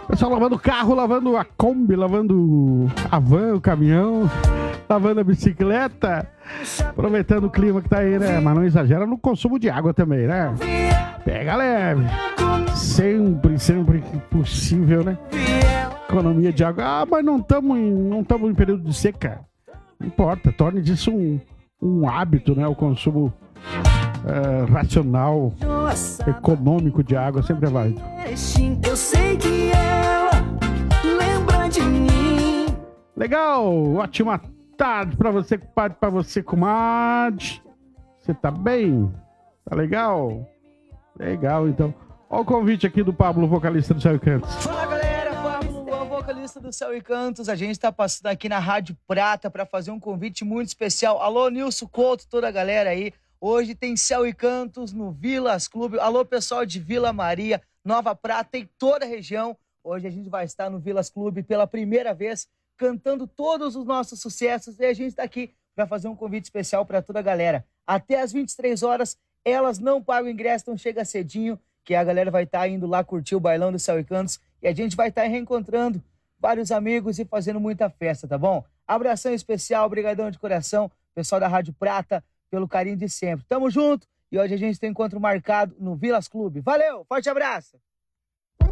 Pessoal lavando o carro, lavando a Kombi, lavando a van, o caminhão, lavando a bicicleta, aproveitando o clima que tá aí, né? Mas não exagera no consumo de água também, né? Pega leve. Sempre que possível, né? Economia de água. Ah, mas não estamos em período de seca. Não importa, torne disso um hábito, né? O consumo racional, econômico de água sempre é válido. Eu sei que ela lembra de mim. Legal, ótima tarde pra você, compadre, pra você, comadre. Você tá bem? Tá legal? Legal, então. Olha o convite aqui do Pablo, vocalista do Céu e Cantos. Fala, galera, Pablo, o vocalista do Céu e Cantos. A gente tá passando aqui na Rádio Prata pra fazer um convite muito especial. Alô, Nilson Couto, toda a galera aí. Hoje tem Céu e Cantos no Vilas Clube. Alô, pessoal de Vila Maria, Nova Prata e toda a região. Hoje a gente vai estar no Vilas Clube pela primeira vez, cantando todos os nossos sucessos. E a gente está aqui para fazer um convite especial para toda a galera. Até às 23 horas, elas não pagam ingresso, então chega cedinho, que a galera vai estar indo lá curtir o bailão do Céu e Cantos. E a gente vai estar reencontrando vários amigos e fazendo muita festa, tá bom? Abração especial, brigadão de coração, pessoal da Rádio Prata, pelo carinho de sempre. Tamo junto e hoje a gente tem encontro marcado no Vilas Clube. Valeu, forte abraço!